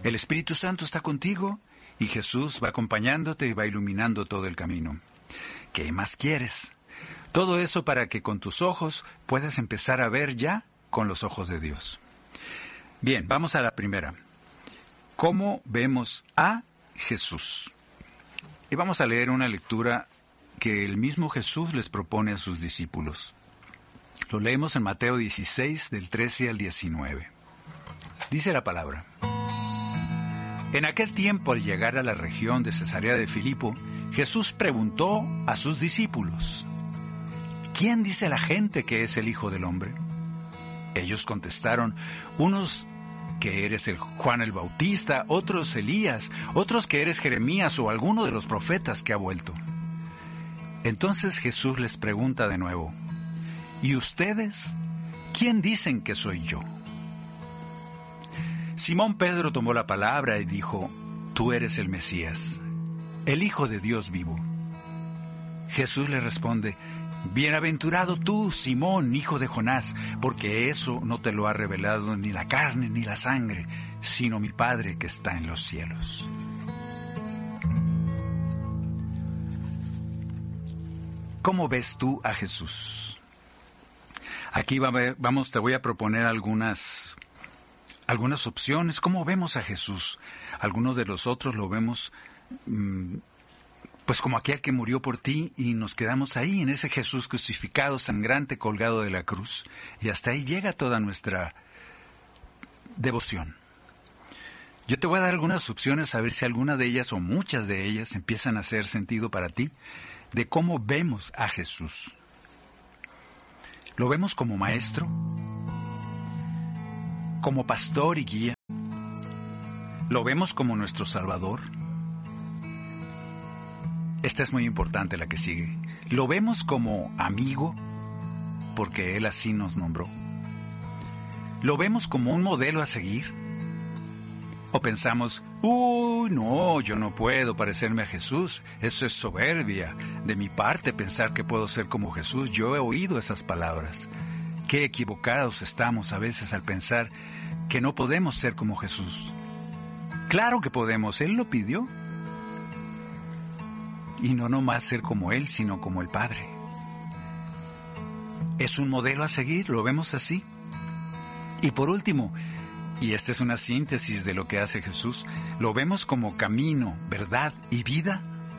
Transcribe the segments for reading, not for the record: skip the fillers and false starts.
El Espíritu Santo está contigo y Jesús va acompañándote y va iluminando todo el camino. ¿Qué más quieres? Todo eso para que con tus ojos puedas empezar a ver ya con los ojos de Dios. Bien, vamos a la primera. ¿Cómo vemos a Jesús? Y vamos a leer una lectura que el mismo Jesús les propone a sus discípulos. Lo leemos en Mateo 16, del 13 al 19. Dice la palabra: En aquel tiempo, al llegar a la región de Cesarea de Filipo, Jesús preguntó a sus discípulos: ¿Quién dice la gente que es el Hijo del Hombre? Ellos contestaron: unos que eres el Juan el Bautista, otros Elías, otros que eres Jeremías o alguno de los profetas que ha vuelto. Entonces Jesús les pregunta de nuevo: ¿y ustedes? ¿Quién dicen que soy yo? Simón Pedro tomó la palabra y dijo: Tú eres el Mesías, el Hijo de Dios vivo. Jesús le responde: Bienaventurado tú, Simón, hijo de Jonás, porque eso no te lo ha revelado ni la carne ni la sangre, sino mi Padre que está en los cielos. ¿Cómo ves tú a Jesús? Aquí te voy a proponer algunas opciones. ¿Cómo vemos a Jesús? Algunos de los otros lo vemos pues como aquel que murió por ti, y nos quedamos ahí, en ese Jesús crucificado, sangrante, colgado de la cruz. Y hasta ahí llega toda nuestra devoción. Yo te voy a dar algunas opciones, a ver si alguna de ellas o muchas de ellas empiezan a hacer sentido para ti, de cómo vemos a Jesús. ¿Lo vemos como maestro? ¿Como pastor y guía? ¿Lo vemos como nuestro Salvador? Esta es muy importante, la que sigue. ¿Lo vemos como amigo? Porque Él así nos nombró. ¿Lo vemos como un modelo a seguir? ¿O pensamos: no, yo no puedo parecerme a Jesús, eso es soberbia de mi parte pensar que puedo ser como Jesús? Yo he oído esas palabras. Qué equivocados estamos a veces al pensar que no podemos ser como Jesús. Claro que podemos, Él lo pidió. Y no nomás ser como Él, sino como el Padre. Es un modelo a seguir, lo vemos así. Y por último, y esta es una síntesis de lo que hace Jesús, ¿lo vemos como camino, verdad y vida?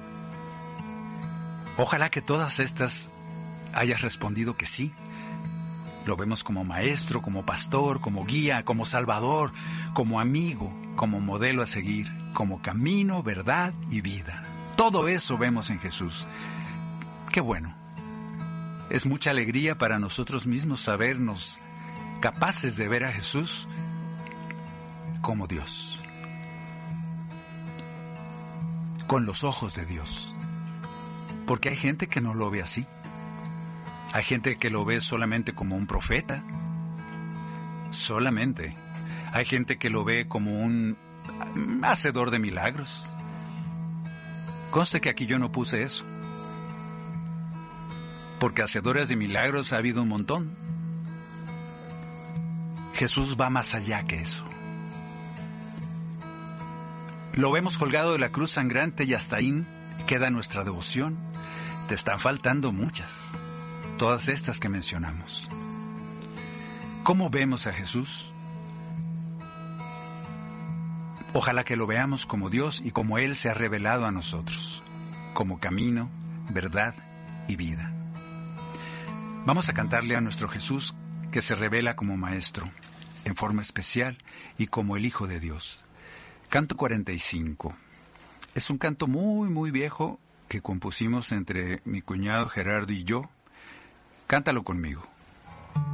Ojalá que todas estas hayas respondido que sí. Lo vemos como maestro, como pastor, como guía, como salvador, como amigo, como modelo a seguir, como camino, verdad y vida. Todo eso vemos en Jesús. ¡Qué bueno! Es mucha alegría para nosotros mismos sabernos capaces de ver a Jesús como Dios, con los ojos de Dios. Porque hay gente que no lo ve así. Hay gente que lo ve solamente como un profeta. Solamente. Hay gente que lo ve como un hacedor de milagros. Conste que aquí yo no puse eso, porque hacedores de milagros ha habido un montón. Jesús va más allá que eso. Lo vemos colgado de la cruz sangrante y hasta ahí queda nuestra devoción. Te están faltando muchas, todas estas que mencionamos. ¿Cómo vemos a Jesús? Ojalá que lo veamos como Dios y como Él se ha revelado a nosotros, como camino, verdad y vida. Vamos a cantarle a nuestro Jesús que se revela como Maestro, en forma especial y como el Hijo de Dios. Canto 45. Es un canto muy, muy viejo que compusimos entre mi cuñado Gerardo y yo. Cántalo conmigo.